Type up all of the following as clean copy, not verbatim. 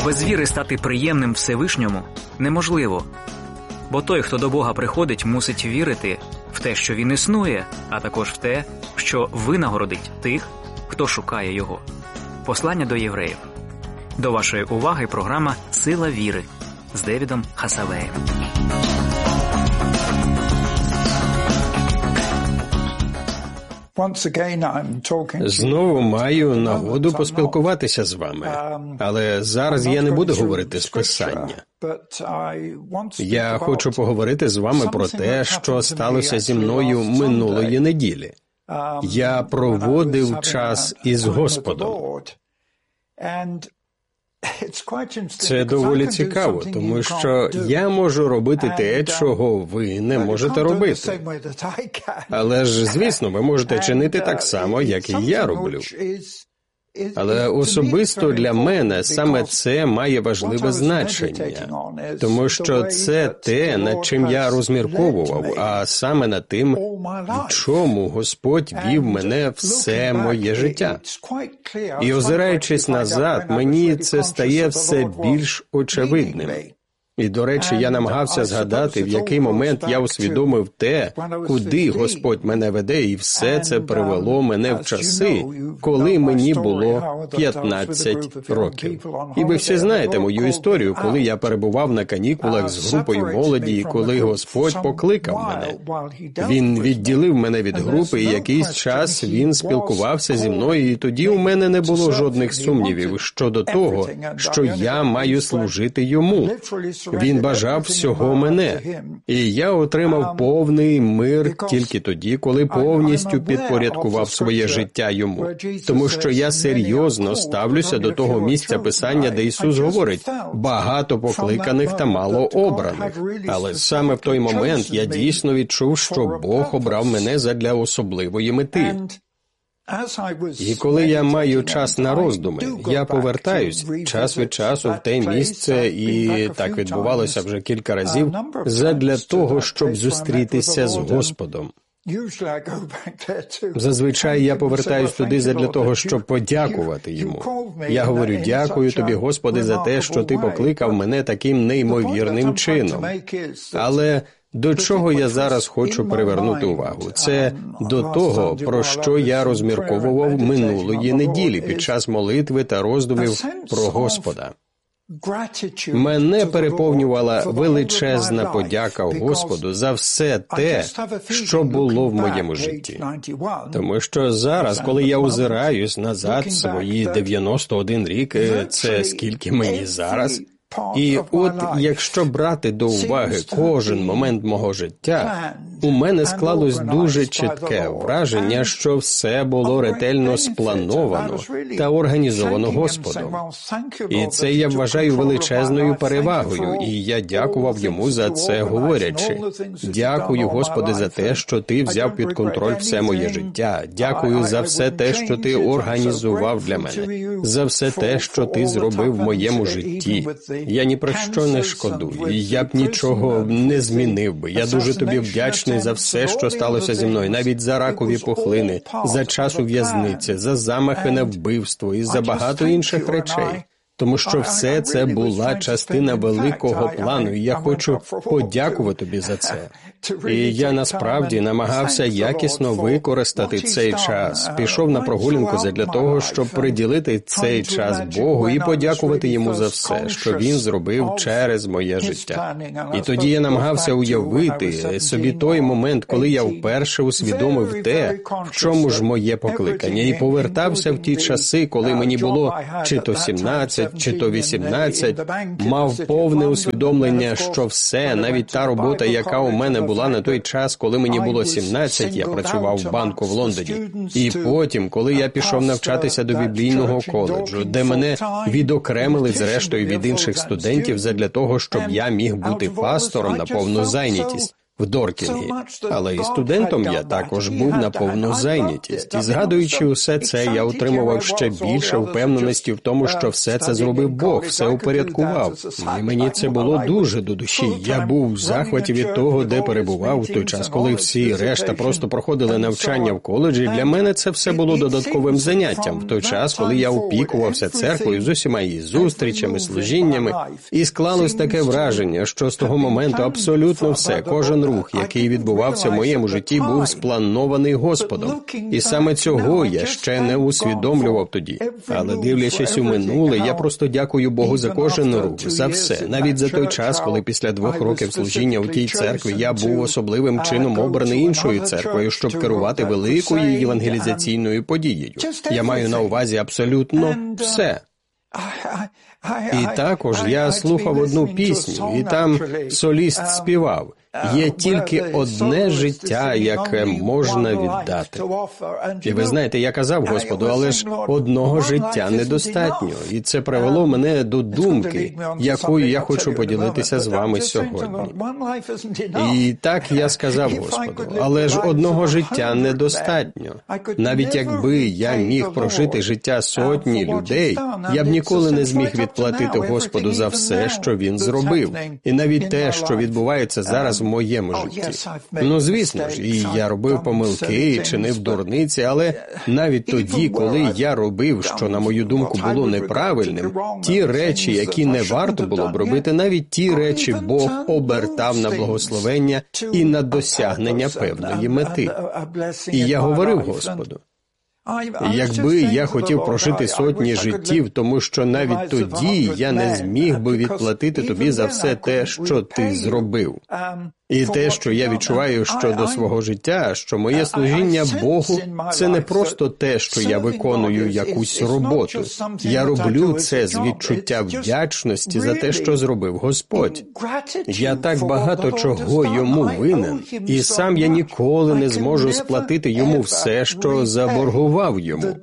А без віри стати приємним Всевишньому неможливо. Бо той, хто до Бога приходить, мусить вірити в те, що Він існує, а також в те, що винагородить тих, хто шукає Його. Послання до євреїв. До вашої уваги програма «Сила віри» з Девідом Хасавеєм. Знову маю нагоду поспілкуватися з вами, але зараз я не буду говорити з Писання. Я хочу поговорити з вами про те, що сталося зі мною минулої неділі. Я проводив час із Господом. Це доволі цікаво, тому що я можу робити те, чого ви не можете робити. Але ж, звісно, ви можете чинити так само, як і я роблю. Але особисто для мене саме це має важливе значення, тому що це те, над чим я розмірковував, а саме над тим, в чому Господь вів мене все моє життя. І озираючись назад, мені це стає все більш очевидним. І, до речі, я намагався згадати, в який момент я усвідомив те, куди Господь мене веде, і все це привело мене в часи, коли мені було 15 років. І ви всі знаєте мою історію, коли я перебував на канікулах з групою молоді, і коли Господь покликав мене. Він відділив мене від групи, і якийсь час Він спілкувався зі мною, і тоді у мене не було жодних сумнівів щодо того, що я маю служити Йому. Він бажав всього мене, і я отримав повний мир тільки тоді, коли повністю підпорядкував своє життя Йому. Тому що я серйозно ставлюся до того місця Писання, де Ісус говорить: «Багато покликаних та мало обраних». Але саме в той момент я дійсно відчув, що Бог обрав мене задля особливої мети. І коли я маю час на роздуми, я повертаюсь час від часу в те місце, і так відбувалося вже кілька разів, задля того, щоб зустрітися з Господом. Зазвичай я повертаюсь туди задля того, щоб подякувати Йому. Я говорю: «Дякую Тобі, Господи, за те, що Ти покликав мене таким неймовірним чином». Але до чого я зараз хочу привернути увагу? Це до того, про що я розмірковував минулої неділі під час молитви та роздумів про Господа. Мене переповнювала величезна подяка Господу за все те, що було в моєму житті. Тому що зараз, коли я озираюсь назад в свої 91 рік, це скільки мені зараз? І от якщо брати до уваги кожен момент мого життя, у мене склалось дуже чітке враження, що все було ретельно сплановано та організовано Господом. І це я вважаю величезною перевагою, і я дякував Йому за це, говорячи: «Дякую, Господи, за те, що Ти взяв під контроль все моє життя. Дякую за все те, що Ти організував для мене, за все те, що Ти зробив в моєму житті. Я ні про що не шкодую, і я б нічого не змінив би. Я дуже Тобі вдячний за все, що сталося зі мною, навіть за ракові пухлини, за час у в'язниці, за замахи на вбивство і за багато інших речей. Тому що все це була частина великого плану, і я хочу подякувати Тобі за це. І я насправді намагався якісно використати цей час. Пішов на прогулянку задля того, щоб приділити цей час Богу і подякувати Йому за все, що Він зробив через моє життя. І тоді я намагався уявити собі той момент, коли я вперше усвідомив те, в чому ж моє покликання, і повертався в ті часи, коли мені було чи то 17, чи то 18, мав повне усвідомлення, що все, навіть та робота, яка у мене була на той час, коли мені було 17, я працював в банку в Лондоні. І потім, коли я пішов навчатися до біблійного коледжу, де мене відокремили зрештою від інших студентів задля того, щоб я міг бути пастором на повну зайнятість. в Доркінгі. Але і студентом я також був на повну зайнятість. І згадуючи усе це, я отримував ще більше впевненості в тому, що все це зробив Бог, все упорядкував. І мені це було дуже до душі. Я був в захваті від того, де перебував в той час, коли всі решта просто проходили навчання в коледжі. Для мене це все було додатковим заняттям в той час, коли я опікувався церквою з усіма її зустрічами, служіннями. І склалось таке враження, що з того моменту абсолютно все, кожен рух, який відбувався в моєму житті, був спланований Господом. І саме цього я ще не усвідомлював тоді. Але дивлячись у минуле, я просто дякую Богу за кожен рух, за все. Навіть за той час, коли після 2 років служіння у тій церкві я був особливим чином обраний іншою церквою, щоб керувати великою євангелізаційною подією. Я маю на увазі абсолютно все. І також я слухав одну пісню, і там соліст співав: «Є тільки одне життя, яке можна віддати». І ви знаєте, я казав Господу, але ж одного життя недостатньо. І це привело мене до думки, якою я хочу поділитися з вами сьогодні. І так я сказав Господу, але ж одного життя недостатньо. Навіть якби я міг прожити життя сотні людей, я б ніколи не зміг відплатити Господу за все, що Він зробив. І навіть те, що відбувається зараз в моєму житті. Ну, звісно ж, і я робив помилки, і чинив дурниці, але навіть тоді, коли я робив, що, на мою думку, було неправильним, ті речі, які не варто було б робити, навіть ті речі Бог обертав на благословення і на досягнення певної мети. І я говорив Господу: якби я хотів прожити сотні життів, тому що навіть тоді я не зміг би відплатити тобі за все те, що ти зробив. І те, що я відчуваю щодо свого життя, що моє служіння Богу – це не просто те, що я виконую якусь роботу. Я роблю це з відчуття вдячності за те, що зробив Господь. Я так багато чого Йому винен, і сам я ніколи не зможу сплатити Йому все, що заборгував Йому.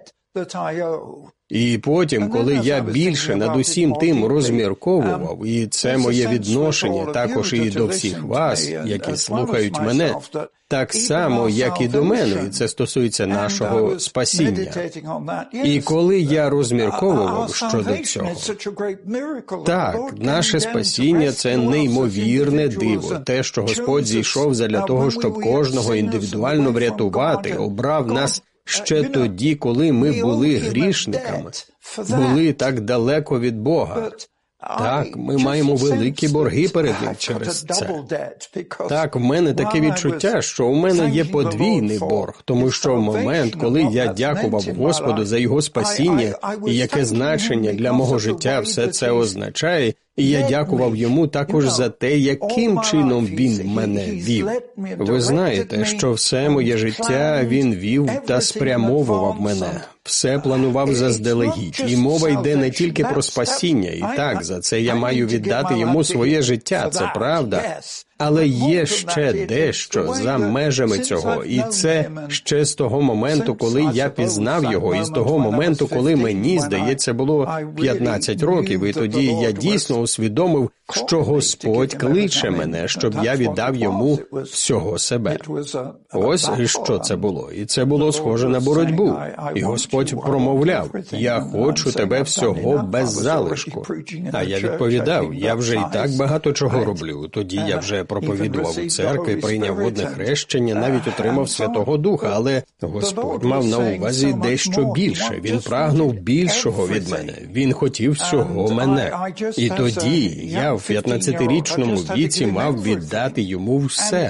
І потім, коли я більше над усім тим розмірковував, і це моє відношення також і до всіх вас, які слухають мене, так само, як і до мене, і це стосується нашого спасіння. І коли я розмірковував щодо цього, так, наше спасіння – це неймовірне диво, те, що Господь зійшов задля того, щоб кожного індивідуально врятувати, обрав нас ще тоді, коли ми були грішниками, були так далеко від Бога. Так, ми маємо великі борги перед Ним через це. Так, в мене таке відчуття, що у мене є подвійний борг, тому що в момент, коли я дякував Господу за Його спасіння і яке значення для мого життя все це означає, і я дякував Йому також за те, яким чином Він мене вів. Ви знаєте, що все моє життя Він вів та спрямовував мене. Все планував заздалегідь. І мова йде не тільки про спасіння. І так, за це я маю віддати Йому своє життя, це правда. Але є ще дещо за межами цього, і це ще з того моменту, коли я пізнав Його, і з того моменту, коли мені, здається, було 15 років, і тоді я дійсно усвідомив, що Господь кличе мене, щоб я віддав Йому всього себе. Ось що це було. І це було схоже на боротьбу. І Господь промовляв: «Я хочу тебе всього без залишку». А я відповідав: «Я вже і так багато чого роблю». Тоді я вже проповідував у церкві, прийняв водне хрещення, навіть отримав Святого Духа, але Господь мав на увазі дещо більше. Він прагнув більшого від мене. Він хотів всього мене. І тоді я в 15-річному віці мав віддати Йому все.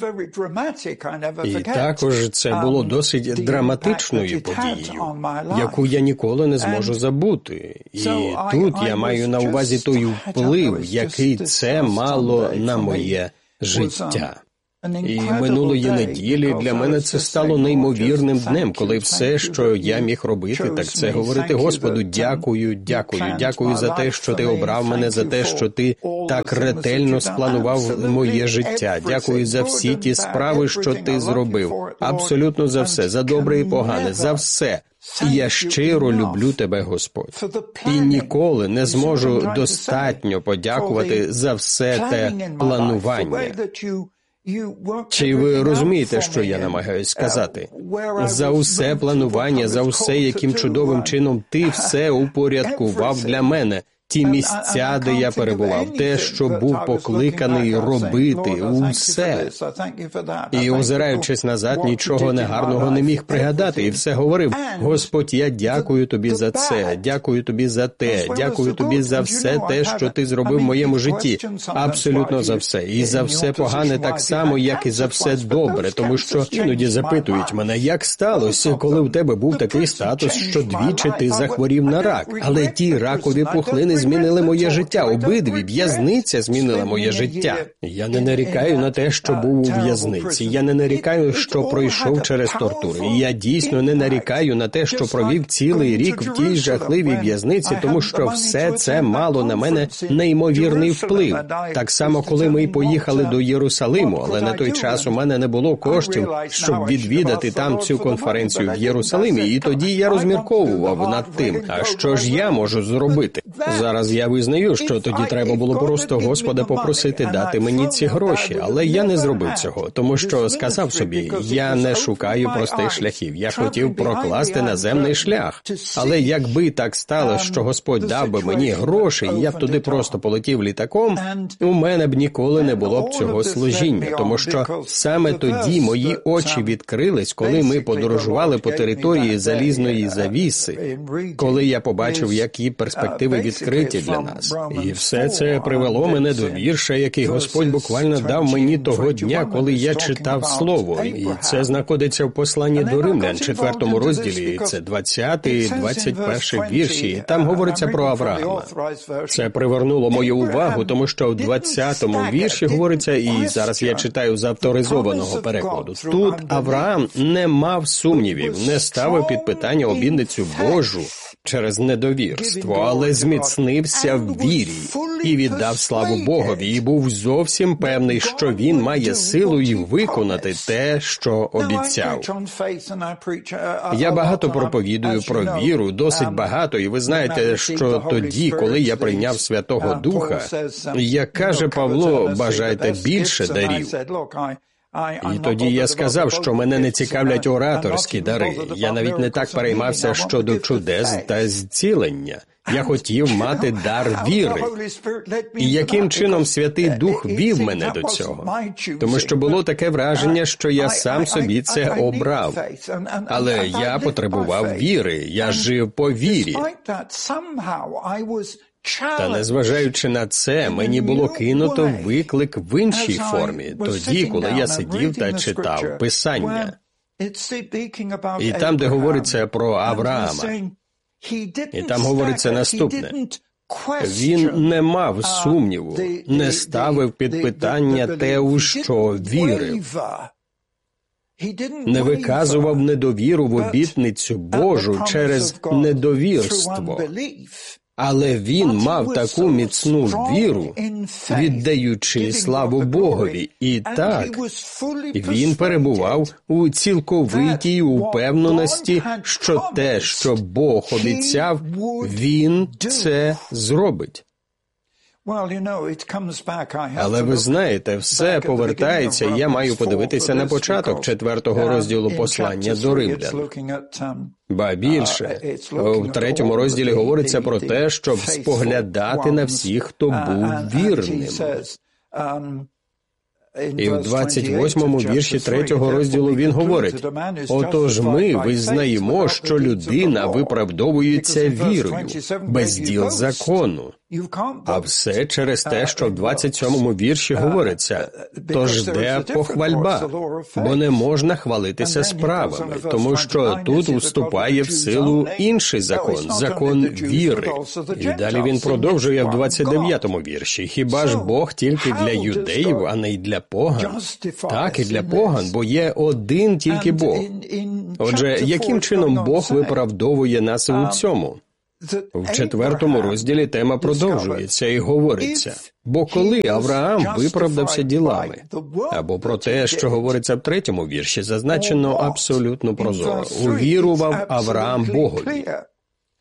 І також це було досить драматичною подією, яку я ніколи не зможу забути. І тут я маю на увазі той вплив, який це мало на моє життя. І минулої неділі для мене це стало неймовірним днем, коли все, що я міг робити, так це говорити Господу: «Дякую, дякую, дякую за те, що Ти обрав мене, за те, що Ти так ретельно спланував моє життя. Дякую за всі ті справи, що Ти зробив. Абсолютно за все, за добре і погане, за все. І я щиро люблю Тебе, Господь. І ніколи не зможу достатньо подякувати за все те планування». Чи ви розумієте, що я намагаюсь сказати? За усе планування, за усе, яким чудовим чином ти все упорядкував для мене. Ті місця, де я перебував, те, що був покликаний робити, усе. І, озираючись назад, нічого негарного не міг пригадати, і все говорив: Господь, я дякую тобі за це, дякую тобі за те, дякую тобі за все те, що ти зробив в моєму житті. Абсолютно за все. І за все погане так само, як і за все добре, тому що іноді запитують мене, як сталося, коли у тебе був такий статус, що двічі ти захворів на рак. Але ті ракові пухлини змінили моє життя. Обидві в'язниця змінила моє життя. Я не нарікаю на те, що був у в'язниці. Я не нарікаю, що пройшов через тортури. І я дійсно не нарікаю на те, що провів цілий рік в тій жахливій в'язниці, тому що все це мало на мене неймовірний вплив. Так само, коли ми поїхали до Єрусалиму, але на той час у мене не було коштів, щоб відвідати там цю конференцію в Єрусалимі, і тоді я розмірковував над тим, а що ж я можу зробити? Зараз я визнаю, що тоді треба було просто Господа попросити дати мені ці гроші, але я не зробив цього, тому що сказав собі, я не шукаю простих шляхів, я хотів прокласти наземний шлях. Але якби так сталося, що Господь дав би мені гроші, і я б туди просто полетів літаком, у мене б ніколи не було б цього служіння, тому що саме тоді мої очі відкрились, коли ми подорожували по території залізної завіси, коли я побачив, які перспективи відкриті для нас. І все це привело мене до вірша, який Господь буквально дав мені того дня, коли я читав Слово. І це знаходиться в посланні до Римлян, 4 розділі, це 20-й, 21-й вірші, і там говориться про Авраама. Це привернуло мою увагу, тому що в 20-му вірші говориться, і зараз я читаю з авторизованого перекладу, тут Авраам не мав сумнівів, не ставив під питання обітницю Божу через недовірство, але зміцнився в вірі і віддав славу Богові, і був зовсім певний, що він має силу й виконати те, що обіцяв. Я багато проповідую про віру, досить багато, і ви знаєте, що тоді, коли я прийняв Святого Духа, як каже Павло, бажайте більше дарів. І тоді я сказав, що мене не цікавлять ораторські дари. Я навіть не так переймався щодо чудес та зцілення. Я хотів мати дар віри. І яким чином Святий Дух вів мене до цього? Тому що було таке враження, що я сам собі це обрав. Але я потребував віри, я жив по вірі. Та незважаючи на це, мені було кинуто виклик в іншій формі, тоді, коли я сидів та читав Писання. І там, де говориться про Авраама, і там говориться наступне. Він не мав сумніву, не ставив під питання те, у що вірив. Не виказував недовіру в обітницю Божу через недовірство. Але він мав таку міцну віру, віддаючи славу Богові. І так, він перебував у цілковитій упевненості, що те, що Бог обіцяв, він це зробить. Але ви знаєте, все повертається, і я маю подивитися на початок 4-го розділу послання до Римлян. Ба більше, в 3-му розділі говориться про те, щоб споглядати на всіх, хто був вірним. І в 28-му вірші 3-го розділу він говорить: «Отож ми визнаємо, що людина виправдовується вірою, без діл закону». А все через те, що в 27-му вірші говориться: «Тож де похвальба? Бо не можна хвалитися справами, тому що тут вступає в силу інший закон, закон віри». І далі він продовжує в 29-му вірші: «Хіба ж Бог тільки для юдеїв, а не й для поган?» Так, і для поган, бо є один тільки Бог. Отже, яким чином Бог виправдовує нас у цьому? В 4-му розділі тема продовжується і говориться: «Бо коли Авраам виправдався ділами», або про те, що говориться в 3-му вірші, зазначено абсолютно прозоро: «Увірував Авраам Богові».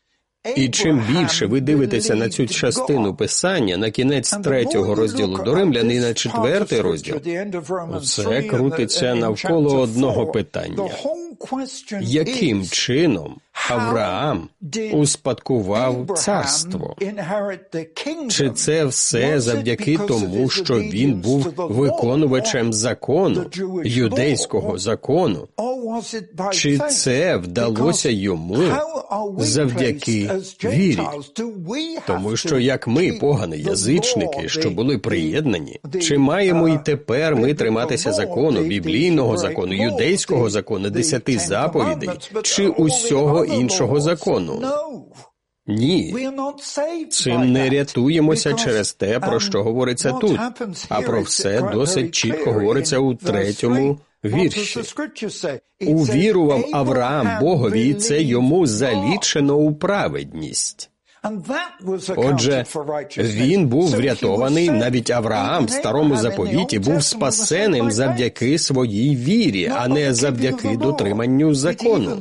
І чим більше ви дивитеся на цю частину Писання, на кінець 3-го розділу до Римлян і на 4-й розділ, все крутиться навколо одного питання. Яким чином Авраам успадкував царство? Чи це все завдяки тому, що він був виконувачем закону, юдейського закону? Чи це вдалося йому завдяки вірі? Тому що як ми, погани язичники, що були приєднані, чи маємо і тепер ми триматися закону, біблійного закону, юдейського закону, 10 заповідей, чи усього іншого закону? Ні. Цим не рятуємося через те, про що говориться тут, а про все досить чітко говориться у 3-му вірші. «Увірував Авраам Богові, і це йому залічено у праведність». Отже, він був врятований, навіть Авраам в Старому Заповіті був спасеним завдяки своїй вірі, а не завдяки дотриманню закону.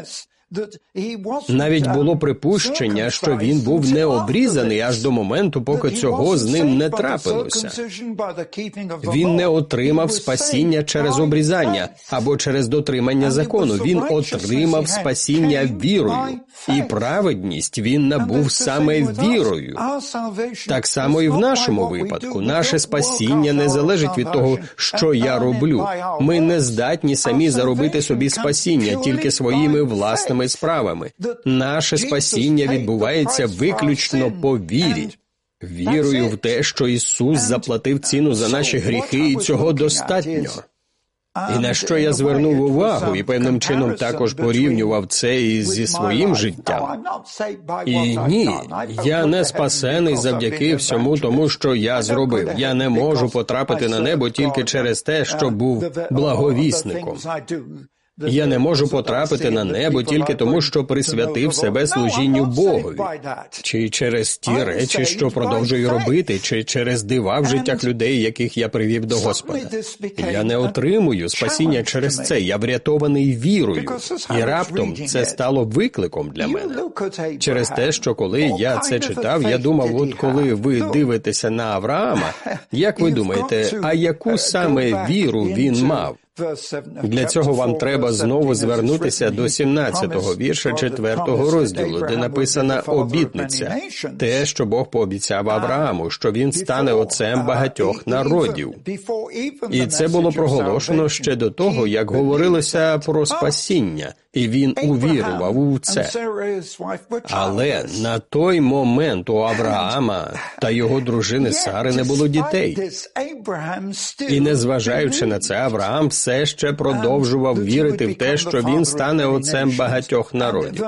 Навіть було припущення, що він був не обрізаний аж до моменту, поки цього з ним не трапилося. Він не отримав спасіння через обрізання або через дотримання закону. Він отримав спасіння вірою. І праведність він набув саме вірою. Так само і в нашому випадку. Наше спасіння не залежить від того, що я роблю. Ми не здатні самі заробити собі спасіння тільки своїми власними справами. Наше спасіння відбувається виключно по вірі. Вірою в те, що Ісус заплатив ціну за наші гріхи, і цього достатньо. І на що я звернув увагу, і певним чином також порівнював це зі своїм життям. І ні, я не спасений завдяки всьому тому, що я зробив. Я не можу потрапити на небо тільки через те, що був благовісником. Я не можу потрапити на небо тільки тому, що присвятив себе служінню Богові. Чи через ті речі, що продовжую робити, чи через дива в життях людей, яких я привів до Господа. Я не отримую спасіння через це. Я врятований вірою. І раптом це стало викликом для мене. Через те, що коли я це читав, я думав, от коли ви дивитеся на Авраама, як ви думаєте, а яку саме віру він мав? Для цього вам треба знову звернутися до 17-го вірша 4-го розділу, де написана обітниця, те, що Бог пообіцяв Аврааму, що він стане отцем багатьох народів. І це було проголошено ще до того, як говорилося про спасіння, і він увірував у це. Але на той момент у Авраама та його дружини Сари не було дітей. І незважаючи на це, Авраам все ще продовжував вірити в те, що він стане отцем багатьох народів.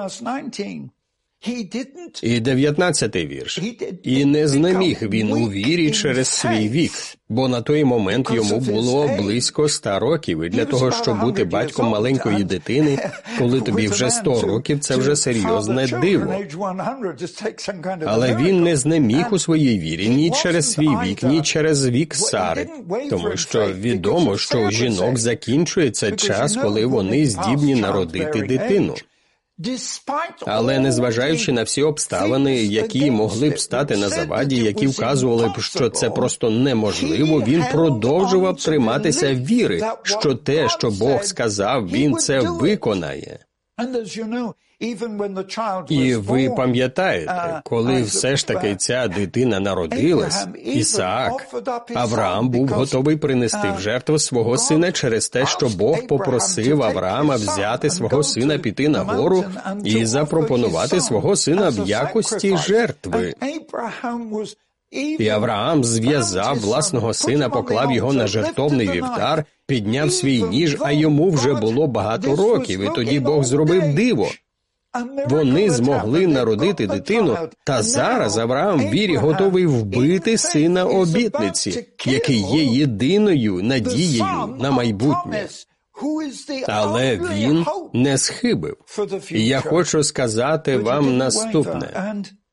І 19-й вірш. «І не знеміг він у вірі через свій вік, бо на той момент йому було близько 100 років, і для того, щоб бути батьком маленької дитини, коли тобі вже 100 років, це вже серйозне диво. Але він не знеміг у своїй вірі ні через свій вік, ні через вік Сари, тому що відомо, що у жінок закінчується час, коли вони здібні народити дитину. Але незважаючи на всі обставини, які могли б стати на заваді, які вказували б, що це просто неможливо, він продовжував триматися віри, що те, що Бог сказав, він це виконає. І ви пам'ятаєте, коли все ж таки ця дитина народилась, Ісаак, Авраам був готовий принести в жертву свого сина через те, що Бог попросив Авраама взяти свого сина, піти на гору і запропонувати свого сина в якості жертви. І Авраам зв'язав власного сина, поклав його на жертовний вівтар, підняв свій ніж, а йому вже було багато років, і тоді Бог зробив диво. Вони змогли народити дитину, та зараз Авраам в вірі готовий вбити сина обітниці, який є єдиною надією на майбутнє. Але він не схибив. І я хочу сказати вам наступне.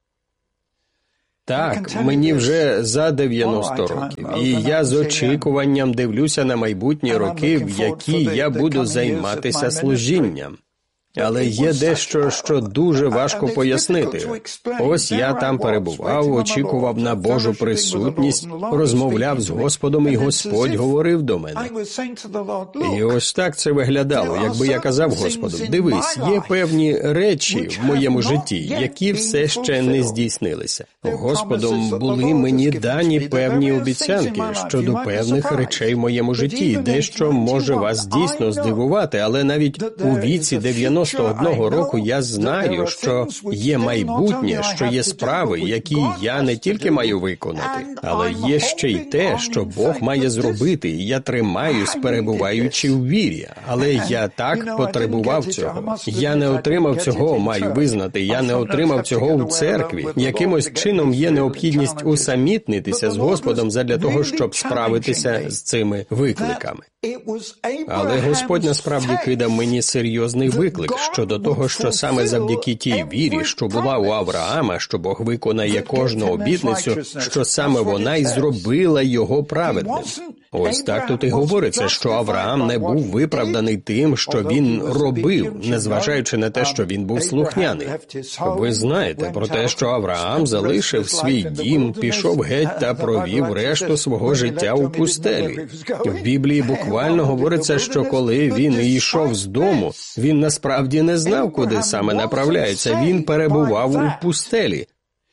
Так, мені вже за 90 років, і я з очікуванням дивлюся на майбутні роки, в які я буду займатися служінням. Але є дещо, що дуже важко пояснити. Ось я там перебував, очікував на Божу присутність, розмовляв з Господом, і Господь говорив до мене. І ось так це виглядало, якби я казав Господу: дивись, є певні речі в моєму житті, які все ще не здійснилися. Господом були мені дані певні обіцянки щодо певних речей в моєму житті. Дещо може вас дійсно здивувати, але навіть у віці 91 року я знаю, що є майбутнє, що є справи, які я не тільки маю виконати, але є ще й те, що Бог має зробити, і я тримаюсь, перебуваючи в вірі. Але я так потребував цього. Я не отримав цього, маю визнати, я не отримав цього у церкві. Якимось чином є необхідність усамітнитися з Господом задля того, щоб справитися з цими викликами. Але Господь насправді кидав мені серйозний виклик щодо того, що саме завдяки тій вірі, що була у Авраама, що Бог виконає кожну обітницю, що саме вона й зробила його праведним. Ось так тут і говориться, що Авраам не був виправданий тим, що він робив, незважаючи на те, що він був слухняний. Ви знаєте про те, що Авраам залишив свій дім, пішов геть та провів решту свого життя у пустелі. В Біблії буквально говориться, що коли він йшов з дому, він насправді не знав, куди саме направляється, він перебував у пустелі.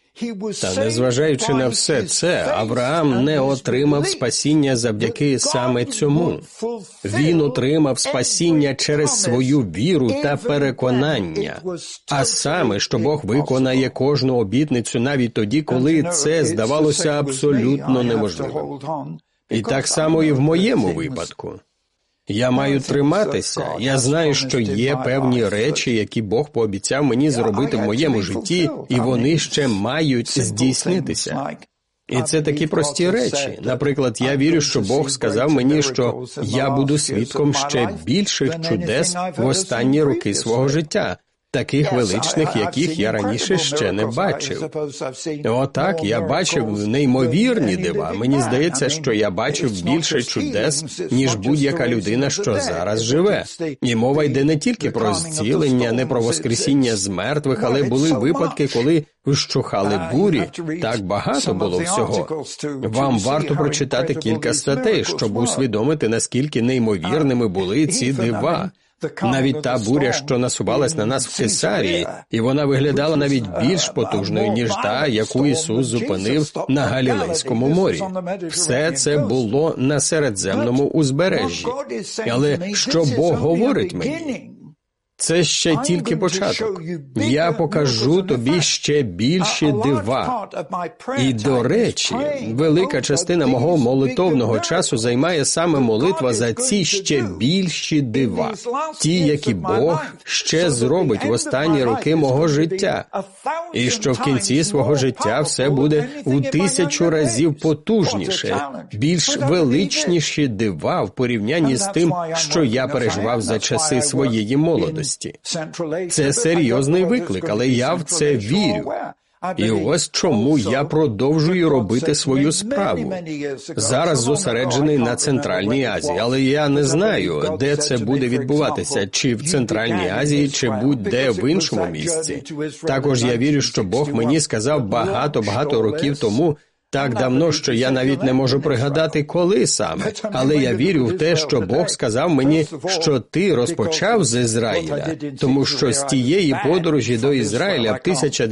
Та незважаючи на все це, Авраам не отримав спасіння завдяки саме цьому. Він отримав спасіння через свою віру та переконання. А саме, що Бог виконає кожну обітницю навіть тоді, коли це здавалося абсолютно неможливим. І так само і в моєму випадку. Я маю триматися, я знаю, що є певні речі, які Бог пообіцяв мені зробити в моєму житті, і вони ще мають здійснитися. І це такі прості речі. Наприклад, я вірю, що Бог сказав мені, що я буду свідком ще більших чудес в останні роки свого життя. Таких величних, яких я раніше ще не бачив. Отак, я бачив неймовірні дива. Мені здається, що я бачив більше чудес, ніж будь-яка людина, що зараз живе. І мова йде не тільки про зцілення, не про воскресіння з мертвих, але були випадки, коли вщухали бурі. Так багато було всього. Вам варто прочитати кілька статей, щоб усвідомити, наскільки неймовірними були ці дива. Навіть та буря, що насувалась на нас в Кесарії, і вона виглядала навіть більш потужною, ніж та, яку Ісус зупинив на Галілейському морі. Все це було на Середземному узбережжі. Але що Бог говорить мені? Це ще тільки початок. Я покажу тобі ще більші дива. І, до речі, велика частина мого молитовного часу займає саме молитва за ці ще більші дива. Ті, які Бог ще зробить в останні роки мого життя. І що в кінці свого життя все буде у 1000 разів потужніше, більш величніші дива в порівнянні з тим, що я переживав за часи своєї молодості. Це серйозний виклик, але я в це вірю. І ось чому я продовжую робити свою справу. Зараз зосереджений на Центральній Азії, але я не знаю, де це буде відбуватися, чи в Центральній Азії, чи будь-де в іншому місці. Також я вірю, що Бог мені сказав багато років тому, так давно, що я навіть не можу пригадати, коли саме. Але я вірю в те, що Бог сказав мені, що ти розпочав з Ізраїля, тому що з тієї подорожі до Ізраїля в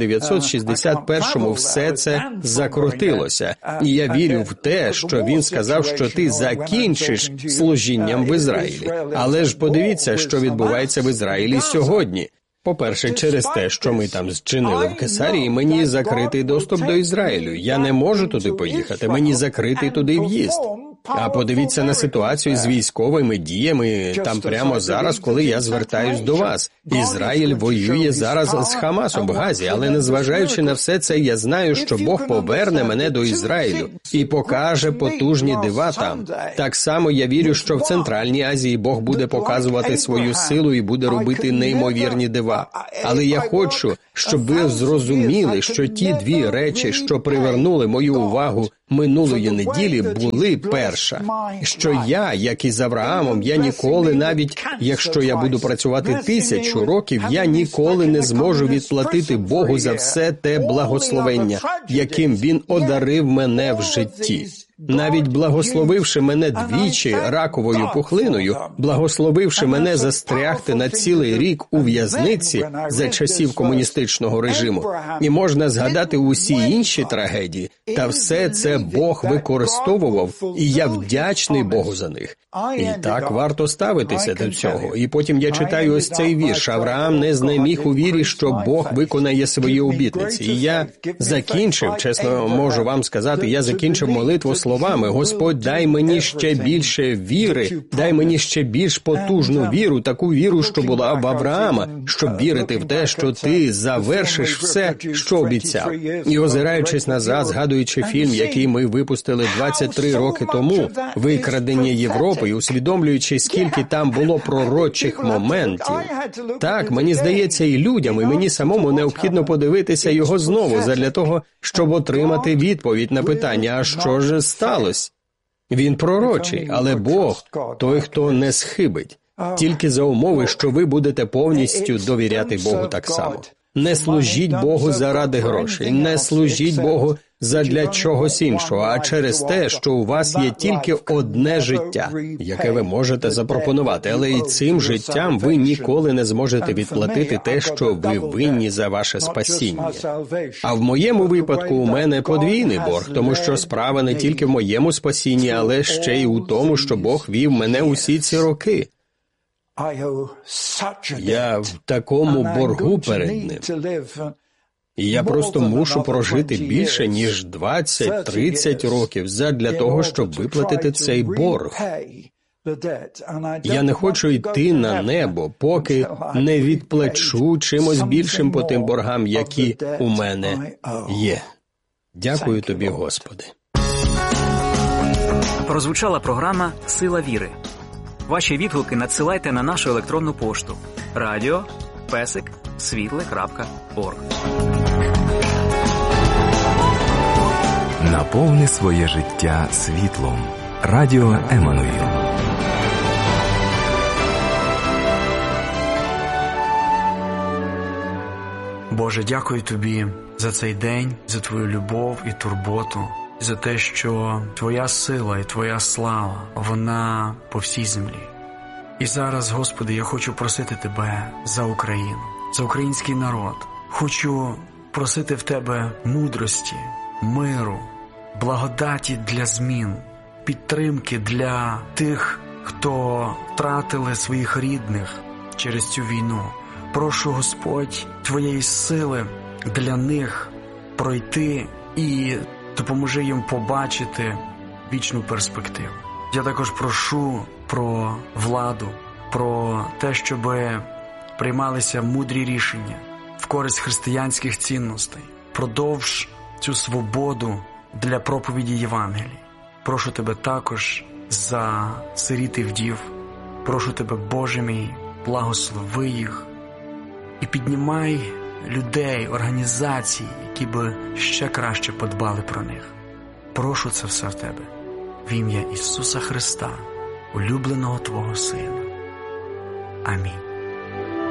1961-му все це закрутилося. І я вірю в те, що він сказав, що ти закінчиш служінням в Ізраїлі. Але ж подивіться, що відбувається в Ізраїлі сьогодні. По-перше, через те, що ми там зчинили в Кесарії, мені закритий доступ до Ізраїлю. Я не можу туди поїхати, мені закритий туди в'їзд. А подивіться на ситуацію з військовими діями там прямо зараз, коли я звертаюсь до вас. Ізраїль воює зараз з Хамасом в Газі, але незважаючи на все це, я знаю, що Бог поверне мене до Ізраїлю і покаже потужні дива там. Так само я вірю, що в Центральній Азії Бог буде показувати свою силу і буде робити неймовірні дива. Але я хочу, щоб ви зрозуміли, що ті дві речі, що привернули мою увагу минулої неділі були перша, що я, як і з Авраамом, я ніколи, навіть якщо я буду працювати 1000 років, я ніколи не зможу відплатити Богу за все те благословення, яким Він одарив мене в житті. Навіть благословивши мене двічі раковою пухлиною, благословивши мене застрягти на цілий рік у в'язниці за часів комуністичного режиму, і можна згадати усі інші трагедії, та все це Бог використовував, і я вдячний Богу за них. І так варто ставитися до цього. І потім я читаю ось цей вірш. Авраам не знеміг у вірі, що Бог виконає свої обітниці. І я закінчив, чесно можу вам сказати, я закінчив молитву словами: «Господь, дай мені ще більше віри, дай мені ще більш потужну віру, таку віру, що була в Авраама, щоб вірити в те, що ти завершиш все, що обіцяв». І озираючись назад, згадуючи фільм, який ми випустили 23 роки тому, «Викрадення Європи», і усвідомлюючи, скільки там було пророчих моментів. Так, мені здається, і людям, і мені самому необхідно подивитися його знову, задля того, щоб отримати відповідь на питання: а що ж сталося? Він пророчий, але Бог – той, хто не схибить. Тільки за умови, що ви будете повністю довіряти Богу так само. Не служіть Богу заради грошей, не служіть Богу задля чогось іншого, а через те, що у вас є тільки одне життя, яке ви можете запропонувати, але і цим життям ви ніколи не зможете відплатити те, що ви винні за ваше спасіння. А в моєму випадку у мене подвійний борг, тому що справа не тільки в моєму спасінні, але ще й у тому, що Бог вів мене усі ці роки. Я в такому боргу перед Ним. І я просто мушу прожити більше, ніж 20-30 років задля того, щоб виплатити цей борг. Я не хочу йти на небо, поки не відплачу чимось більшим по тим боргам, які у мене є. Дякую тобі, Господи. Прозвучала програма «Сила віри». Ваші відгуки надсилайте на нашу електронну пошту radio@світле.орг. Наповни своє життя світлом. Радіо Еммануїл. Боже, дякую Тобі за цей день, за Твою любов і турботу, за те, що Твоя сила і Твоя слава, вона по всій землі. І зараз, Господи, я хочу просити Тебе за Україну, за український народ. Хочу просити в Тебе мудрості, миру, благодаті для змін, підтримки для тих, хто втратили своїх рідних через цю війну. Прошу, Господь, Твоєї сили для них пройти і допоможи їм побачити вічну перспективу. Я також прошу про владу, про те, щоб приймалися мудрі рішення в користь християнських цінностей. Продовж цю свободу для проповіді Євангелії. Прошу Тебе також за сиріт і вдів. Прошу Тебе, Боже мій, благослови їх і піднімай людей, організацій, які би ще краще подбали про них. Прошу це все в Тебе. В ім'я Ісуса Христа, улюбленого Твого Сина. Амінь.